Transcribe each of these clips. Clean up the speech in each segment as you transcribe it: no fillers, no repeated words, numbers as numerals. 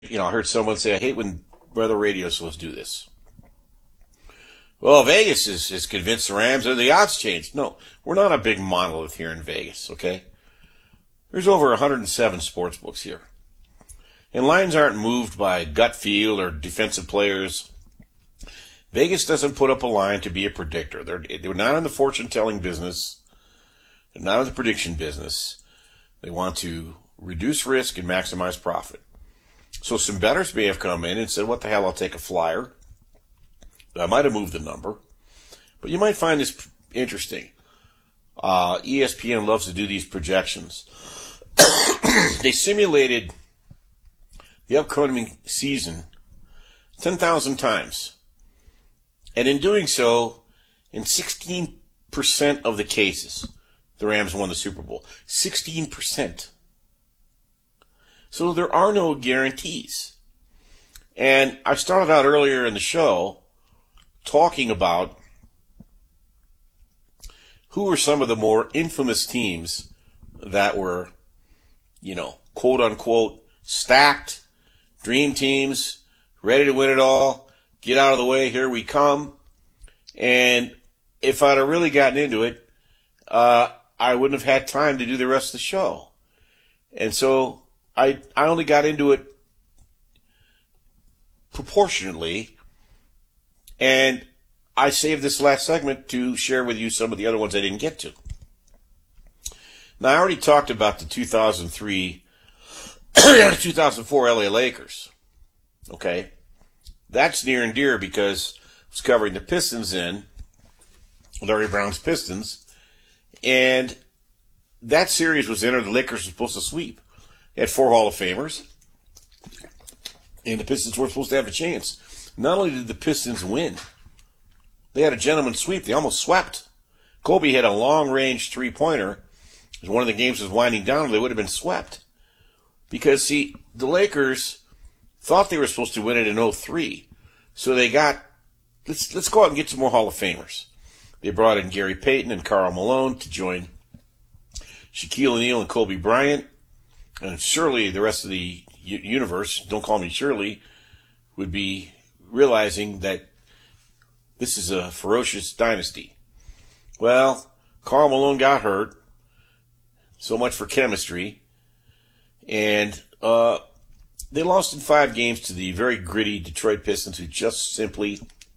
I heard someone say, I hate when weather radio shows do this. Well, Vegas is convinced the Rams are the odds changed. No, we're not a big monolith here in Vegas, okay? There's over 107 sports books here. And lines aren't moved by gut feel or defensive players. Vegas doesn't put up a line to be a predictor. They're not in the fortune-telling business. They're not in the prediction business. They want to reduce risk and maximize profit. So some bettors may have come in and said, what the hell, I'll take a flyer. I might have moved the number. But you might find this interesting. ESPN loves to do these projections. They simulated the upcoming season 10,000 times. And in doing so, in 16% of the cases, the Rams won the Super Bowl. 16%. So there are no guarantees. And I started out earlier in the show talking about who were some of the more infamous teams that were, quote unquote, stacked, dream teams, ready to win it all, get out of the way, here we come. And if I'd have really gotten into it, I wouldn't have had time to do the rest of the show. And so I only got into it proportionately, and I saved this last segment to share with you some of the other ones I didn't get to. Now, I already talked about the 2004 LA Lakers. Okay? That's near and dear because I was covering the Pistons in Larry Brown's Pistons, and that series was in, or the Lakers were supposed to sweep. They had 4 Hall of Famers, and the Pistons were supposed to have a chance. Not only did the Pistons win, they had a gentleman's sweep. They almost swept. Kobe had a long-range three-pointer. As one of the games was winding down, they would have been swept. Because, see, the Lakers thought they were supposed to win it in 2003. So they got, let's go out and get some more Hall of Famers. They brought in Gary Payton and Karl Malone to join Shaquille O'Neal and Kobe Bryant. And surely the rest of the universe, don't call me Shirley, would be realizing that this is a ferocious dynasty. Well, Karl Malone got hurt. So much for chemistry. And they lost in 5 games to the very gritty Detroit Pistons, who just simply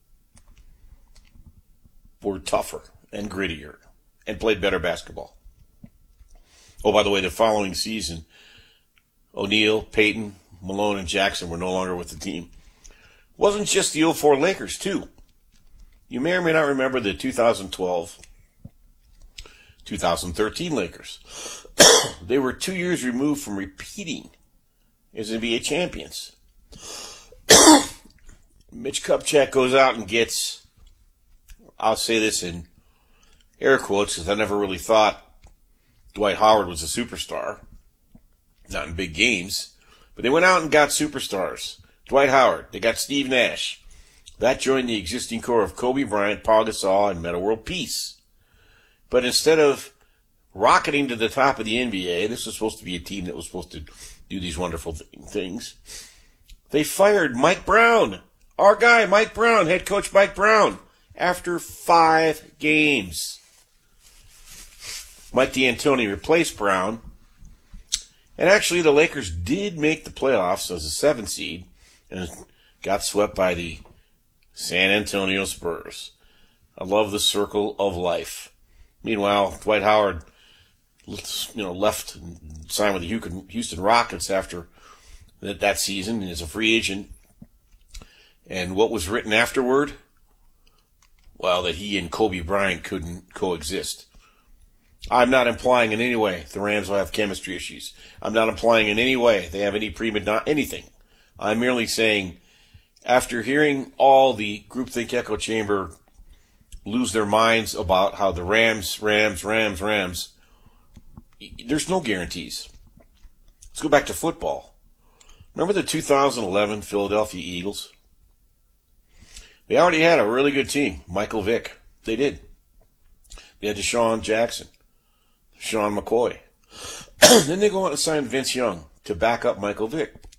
were tougher and grittier and played better basketball. Oh, by the way, the following season, O'Neal, Payton, Malone, and Jackson were no longer with the team. It wasn't just the 04 Lakers, too. You may or may not remember the 2012, 2013 Lakers. They were 2 years removed from repeating as NBA champions. Mitch Kupchak goes out and gets, I'll say this in air quotes because I never really thought Dwight Howard was a superstar. Not in big games. But they went out and got superstars. Dwight Howard. They got Steve Nash. That joined the existing core of Kobe Bryant, Paul Gasol, and Metta World Peace. But instead of rocketing to the top of the NBA, this was supposed to be a team that was supposed to do these wonderful things. They fired Mike Brown. Our guy, Mike Brown, head coach Mike Brown, after 5 games. Mike D'Antoni replaced Brown. And actually, the Lakers did make the playoffs as a 7 seed and got swept by the San Antonio Spurs. I love the circle of life. Meanwhile, Dwight Howard, left and signed with the Houston Rockets after that season as a free agent. And what was written afterward? Well, that he and Kobe Bryant couldn't coexist. I'm not implying in any way the Rams will have chemistry issues. I'm not implying in any way they have any prima donna, anything. I'm merely saying, after hearing all the groupthink echo chamber lose their minds about how the Rams, there's no guarantees. Let's go back to football. Remember the 2011 Philadelphia Eagles? They already had a really good team, Michael Vick. They did. They had Deshaun Jackson, Sean McCoy. Then they go out and sign Vince Young to back up Michael Vick.